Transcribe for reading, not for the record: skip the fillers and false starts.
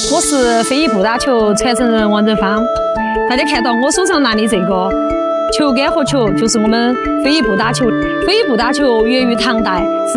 我是非遗步打球传承人王仁芳。大家看到我手上拿的这个球杆和球，就是我们非遗步打球。非遗步打球源于唐代。